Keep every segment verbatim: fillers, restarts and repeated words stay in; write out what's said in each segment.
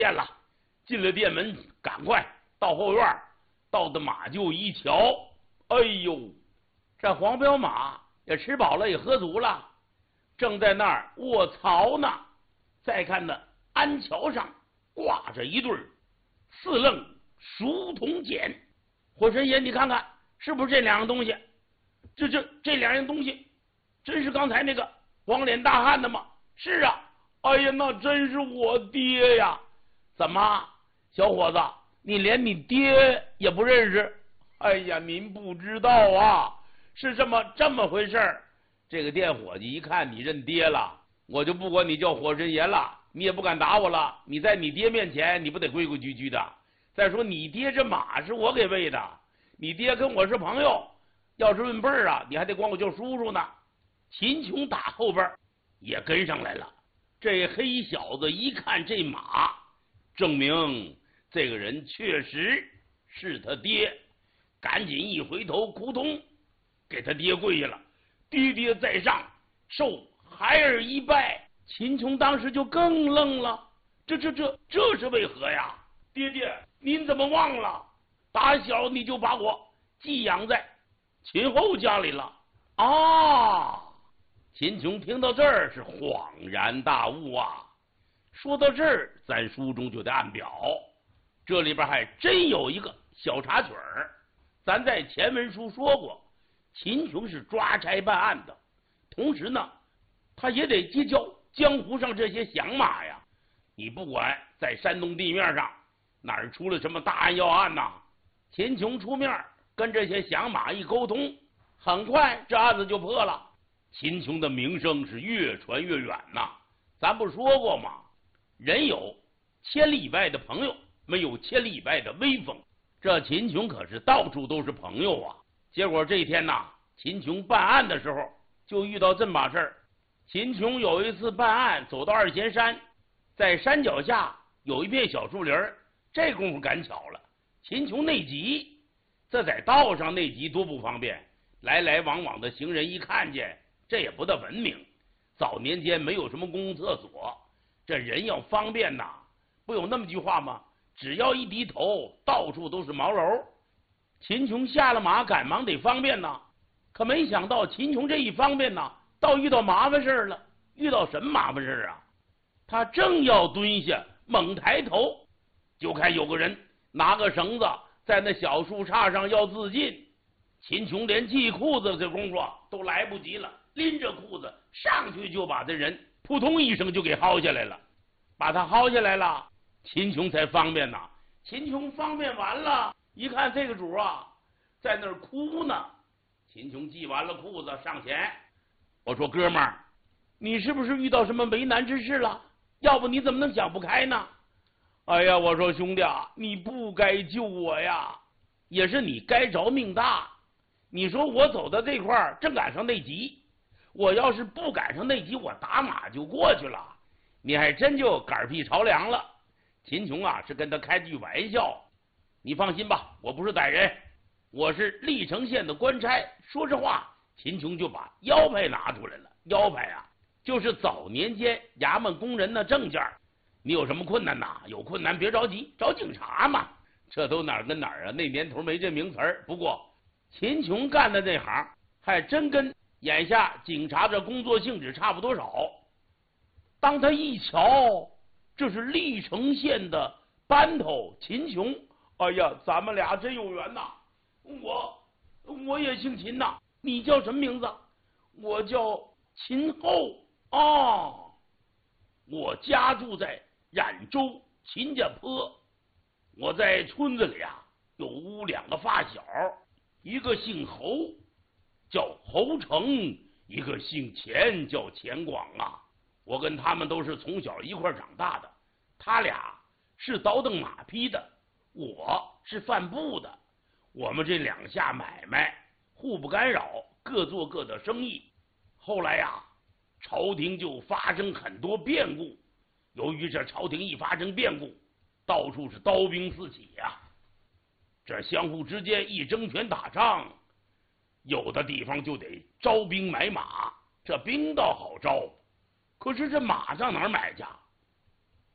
店了。进了店门，赶快到后院，到的马厩一瞧，哎呦，这黄骠马也吃饱了，也喝足了，正在那儿卧槽呢。再看呢，鞍桥上挂着一对四楞熟铜锏。火神爷，你看看是不是这两样东西？这这这两样东西，真是刚才那个黄脸大汉的吗？是啊。哎呀，那真是我爹呀！怎么，小伙子，你连你爹也不认识？哎呀，您不知道啊，是这么这么回事儿。这个店伙计一看你认爹了，我就不管你叫火神爷了，你也不敢打我了。你在你爹面前，你不得规规矩矩的？再说你爹这马是我给喂的，你爹跟我是朋友，要是论辈儿啊，你还得管我叫叔叔呢。秦琼打后边也跟上来了。这黑小子一看这马，证明这个人确实是他爹，赶紧一回头，扑通给他爹跪下了，爹爹在上，受孩儿一拜。秦琼当时就更愣了，这这这这是为何呀？爹爹，您怎么忘了？打小你就把我寄养在秦后家里了啊！秦琼听到这儿是恍然大悟啊！说到这儿，咱书中就得按表，这里边还真有一个小插曲儿。咱在前文书说过，秦琼是抓差办案的，同时呢，他也得结交江湖上这些响马呀。你不管在山东地面上哪儿出了什么大案要案呐，秦琼出面跟这些响马一沟通，很快这案子就破了。秦琼的名声是越传越远呐。咱不说过吗？人有千里以外的朋友，没有千里以外的威风。这秦琼可是到处都是朋友啊。结果这一天呐，秦琼办案的时候就遇到这么把事儿。秦琼有一次办案，走到二仙山，在山脚下有一片小树林，这功夫赶巧了，秦琼内急，这在道上内急多不方便，来来往往的行人一看见，这也不大文明。早年间没有什么公共厕所，这人要方便呐，不有那么句话吗？只要一低头，到处都是茅楼。秦琼下了马，赶忙得方便呐，可没想到秦琼这一方便呐，倒遇到麻烦事了。遇到什么麻烦事啊？他正要蹲下，猛抬头，就看有个人拿个绳子在那小树杈上要自尽。秦琼连系裤子这功夫都来不及了，拎着裤子上去就把这人扑通一声就给薅下来了。把他薅下来了，秦琼才方便呐。秦琼方便完了，一看这个主啊在那儿哭呢。秦琼系完了裤子上前，我说哥们儿，你是不是遇到什么为难之事了？要不你怎么能想不开呢？哎呀，我说兄弟啊，你不该救我呀，也是你该着命大。你说我走到这块儿正赶上内急，我要是不赶上内急，我打马就过去了，你还真就杆屁朝凉了。秦琼啊是跟他开句玩笑，你放心吧，我不是歹人，我是历城县的官差。说实话，秦琼就把腰牌拿出来了。腰牌啊，就是早年间衙门工人的证件。你有什么困难呐？有困难别着急，找警察嘛。这都哪儿跟哪儿啊？那年头没这名词儿。不过秦琼干的这行还真跟眼下警察的工作性质差不多少。当他一瞧，这是历城县的班头秦琼，哎呀，咱们俩真有缘呐！我我也姓秦呐，你叫什么名字？我叫秦后啊，我家住在冉州秦家坡。我在村子里啊有两个发小，一个姓侯叫侯成，一个姓钱叫钱广啊。我跟他们都是从小一块长大的，他俩是倒腾马匹的，我是贩布的。我们这两下买卖互不干扰，各做各的生意。后来呀，朝廷就发生很多变故，由于这朝廷一发生变故，到处是刀兵四起呀、啊。这相互之间一争权打仗，有的地方就得招兵买马，这兵倒好招，可是这马上哪儿买去？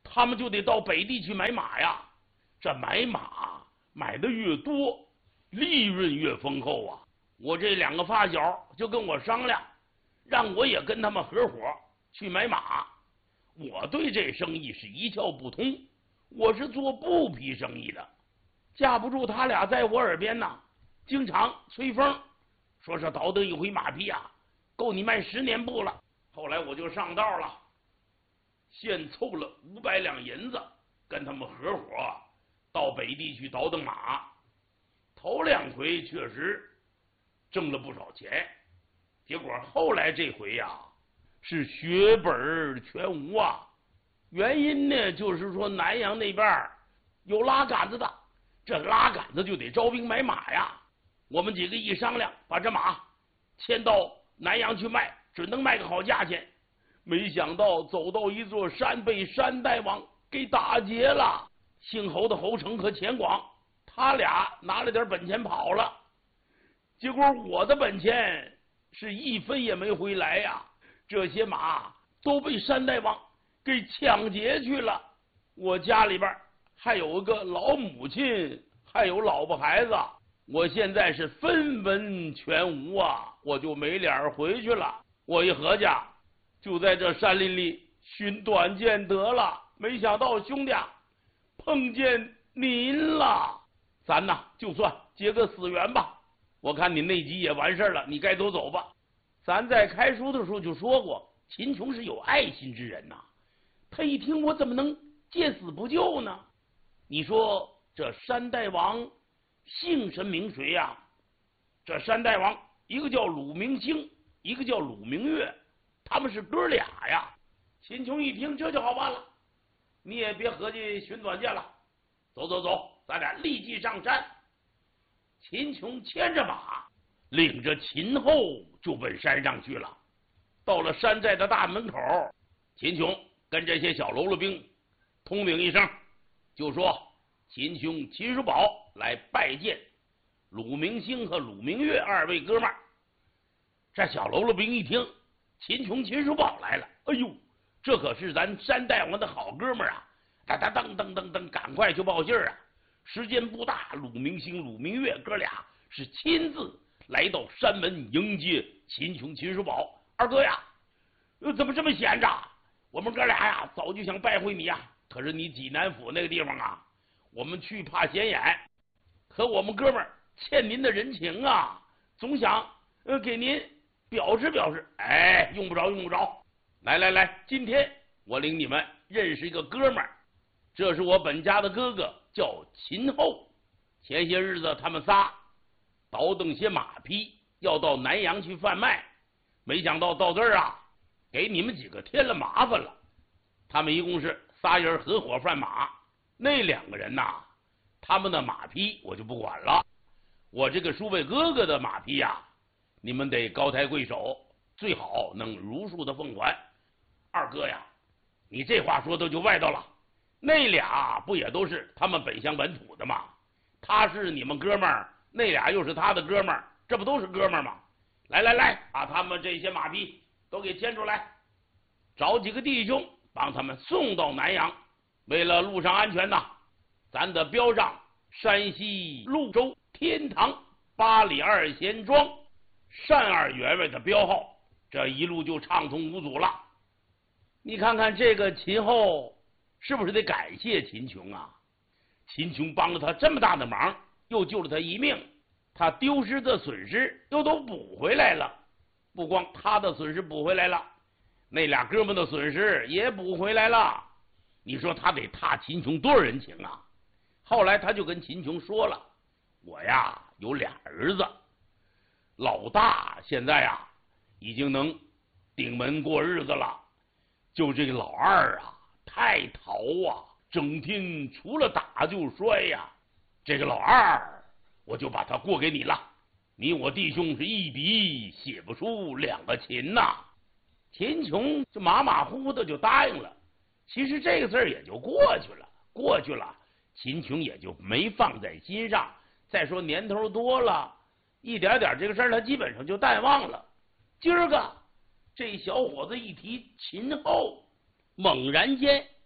他们就得到北地去买马呀。这买马买的越多，利润越丰厚啊。我这两个发小就跟我商量，让我也跟他们合伙去买马。我对这生意是一窍不通，我是做布匹生意的，架不住他俩在我耳边呢，经常吹风，说是倒腾一回马匹啊，够你卖十年布了。后来我就上道了，现凑了五百两银子，跟他们合伙到北地去倒腾马。头两回确实挣了不少钱，结果后来这回呀、啊，是血本全无啊。原因呢，就是说南阳那边有拉杆子的，这拉杆子就得招兵买马呀。我们几个一商量，把这马牵到南阳去卖，准能卖个好价钱。没想到走到一座山，被山大王给打劫了。姓侯的侯成和钱广，他俩拿了点本钱跑了，结果我的本钱是一分也没回来呀。这些马都被山大王给抢劫去了。我家里边还有个老母亲，还有老婆孩子，我现在是分文全无啊，我就没脸回去了。我一合计，就在这山林里寻短见得了。没想到兄弟啊，碰见您了，咱呐就算结个死缘吧。我看你内急也完事了，你该走走吧。咱在开书的时候就说过，秦琼是有爱心之人呐、啊。他一听我怎么能见死不救呢？你说这山大王姓神名谁呀、啊？这山大王一个叫鲁明星，一个叫鲁明月，他们是哥俩呀。秦琼一听这就好办了，你也别合计寻短见了，走走走，咱俩立即上山。秦琼牵着马，领着秦后就奔山上去了。到了山寨的大门口，秦琼跟这些小喽啰兵通禀一声，就说秦兄秦叔宝来拜见鲁明星和鲁明月二位哥们儿。这小喽啰兵一听秦琼秦叔宝来了，哎呦，这可是咱山大王的好哥们儿啊！哒哒噔噔噔噔，赶快就报信儿啊！时间不大，鲁明星、鲁明月哥俩是亲自来到山门迎接秦琼、秦叔宝。二哥呀，怎么这么闲着？我们哥俩呀，早就想拜会你呀，可是你济南府那个地方啊，我们去怕显眼，可我们哥们儿欠您的人情啊，总想呃给您表示表示。哎，用不着用不着，来来来，今天我领你们认识一个哥们儿，这是我本家的哥哥，叫秦后。前些日子他们仨倒腾些马匹，要到南阳去贩卖，没想到到这儿啊，给你们几个添了麻烦了。他们一共是仨人合伙贩马，那两个人呐、啊，他们的马匹我就不管了，我这个叔辈哥哥的马匹呀、啊，你们得高抬贵手，最好能如数的奉还。二哥呀，你这话说的就外道了，那俩不也都是他们本乡本土的吗？他是你们哥们儿，那俩又是他的哥们儿，这不都是哥们儿吗？来来来，把他们这些马匹都给牵出来，找几个弟兄帮他们送到南阳。为了路上安全呐，咱得标上山西潞州天堂八里二贤庄单二员外的标号，这一路就畅通无阻了。你看看这个秦后是不是得感谢秦琼啊？秦琼帮了他这么大的忙，又救了他一命，他丢失的损失又都补回来了。不光他的损失补回来了，那俩哥们的损失也补回来了。你说他得踏秦琼多少人情啊？后来他就跟秦琼说了，我呀有俩儿子，老大现在呀已经能顶门过日子了，就这个老二啊太淘啊，整天除了打就摔呀。这个老二我就把他过给你了，你我弟兄是一笔写不出两个秦呐、啊。秦琼就马马虎虎的就答应了。其实这个事儿也就过去了，过去了，秦琼也就没放在心上。再说年头多了，一点点这个事儿他基本上就淡忘了。今儿个这小伙子一提秦后，猛然间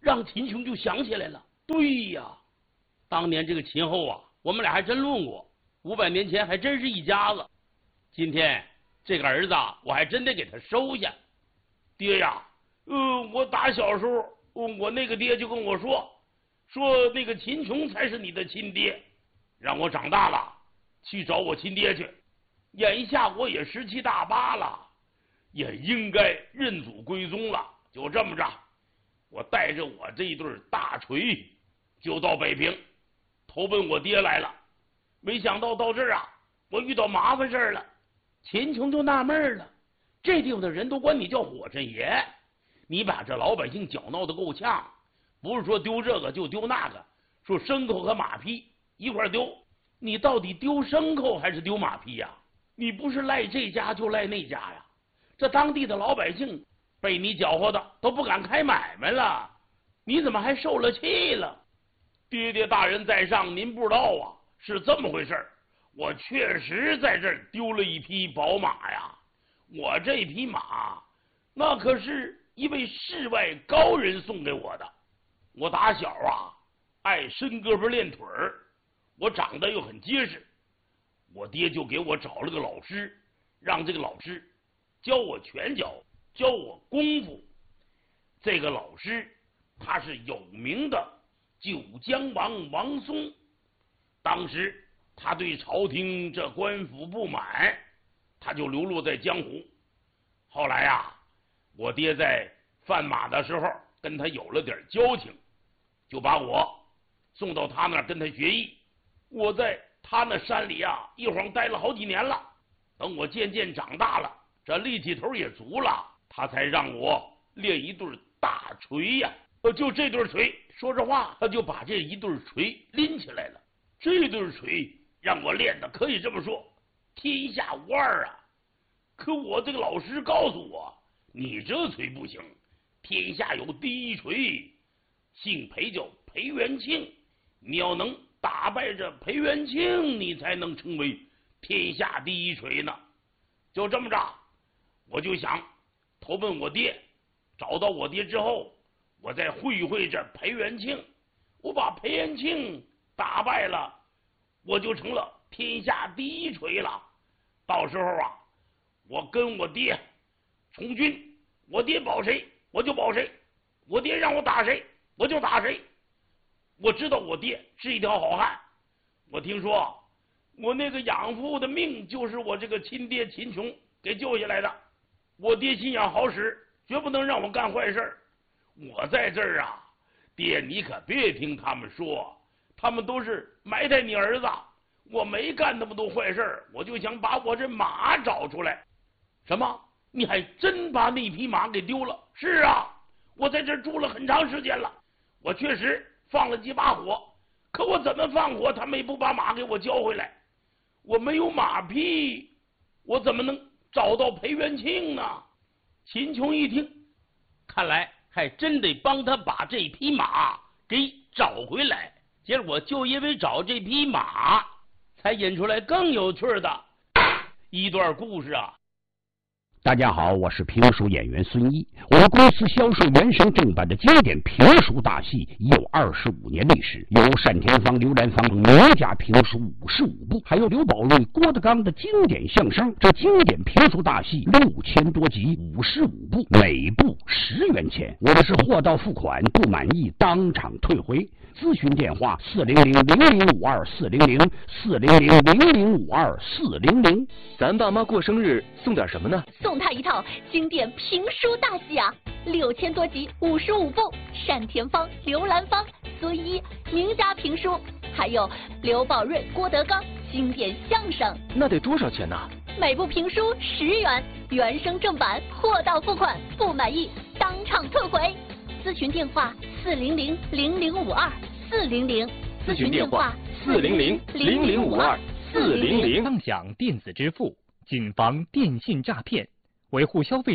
让秦琼就想起来了。对呀，当年这个秦后啊，我们俩还真论过，五百年前还真是一家子。今天这个儿子我还真得给他收下。爹呀，呃，我打小时候，我那个爹就跟我说，说那个秦琼才是你的亲爹，让我长大了去找我亲爹去。眼下我也十七大八了，也应该认祖归宗了。就这么着，我带着我这一对大锤就到北平投奔我爹来了。没想到到这儿啊，我遇到麻烦事了。秦琼就纳闷了，这地方的人都管你叫火神爷，你把这老百姓搅闹得够呛，不是说丢这个就丢那个，说牲口和马匹一块丢，你到底丢牲口还是丢马匹呀？你不是赖这家就赖那家呀？这当地的老百姓被你搅和的都不敢开买卖了，你怎么还受了气了？爹爹大人在上，您不知道啊，是这么回事，我确实在这儿丢了一匹宝马呀。我这匹马那可是一位世外高人送给我的。我打小啊爱伸胳膊练腿儿，我长得又很结实，我爹就给我找了个老师，让这个老师教我拳脚，教我功夫。这个老师他是有名的九江王王松，当时他对朝廷这官府不满，他就流落在江湖。后来啊，我爹在贩马的时候跟他有了点交情，就把我送到他那儿跟他学艺。我在他那山里啊一晃待了好几年了，等我渐渐长大了，这力气头也足了，他才让我练一对大锤呀。呃，就这对锤，说实话，他就把这一对锤拎起来了。这对锤让我练的可以这么说，天下无二啊。可我这个老师告诉我，你这锤不行，天下有第一锤，姓裴叫裴元庆，你要能打败这裴元庆，你才能成为天下第一锤呢。就这么着，我就想投奔我爹，找到我爹之后，我再会会这裴元庆，我把裴元庆打败了，我就成了天下第一锤了。到时候啊，我跟我爹从军，我爹保谁我就保谁，我爹让我打谁我就打谁。我知道我爹是一条好汉，我听说我那个养父的命就是我这个亲爹秦琼给救下来的。我爹心眼好使，绝不能让我干坏事。我在这儿啊，爹你可别听他们说，他们都是埋汰你儿子，我没干那么多坏事，我就想把我这马找出来。什么？你还真把那匹马给丢了？是啊，我在这儿住了很长时间了，我确实放了几把火，可我怎么放火他们也不把马给我交回来。我没有马匹，我怎么能找到裴元庆呢？秦琼一听，看来还真得帮他把这匹马给找回来。结果就因为找这匹马，才引出来更有趣的一段故事啊。 大家好，我是评书演员孙一。我们公司销售原声正版的经典评书大戏已有二十五年历史，有单田芳、刘兰芳名家评书五十五部，还有刘宝瑞、郭德纲的经典相声。这经典评书大戏六千多集，五十五部，每部十元钱。我们是货到付款，不满意当场退回。咨询电话：四零零零零五二四零零四零零零零五二四零零。 咱爸妈过生日送点什么呢？ 送他一套经典评书大戏啊，六千多集，五十五部，单田芳、刘兰芳、孙一名家评书，还有刘宝瑞、郭德纲经典相声。 那得多少钱呢？ 每部评书十元，原声正版，货到付款，不满意当场退回。咨询电话：四零零零零五二四零零。 咨询电话：四零零零零五二四零零。 畅享电子支付，谨防电信诈骗，维护消费者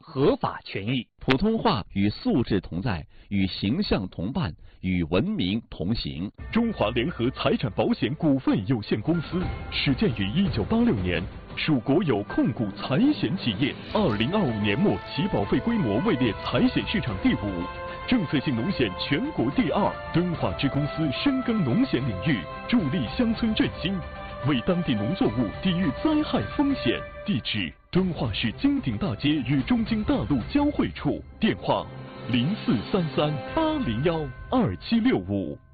合法权益。 普通话与素质同在，与形象同伴，与文明同行。 中华联合财产保险股份有限公司始建于一九八六年，属国有控股财险企业。二零二五年末，其保费规模位列财险市场第五，政策性农险全国第二。敦化之公司深耕农险领域，助力乡村振兴，为当地农作物抵御灾害风险。地址：敦化市金鼎大街与中京大路交汇处。电话：零四三三八零幺二七六五。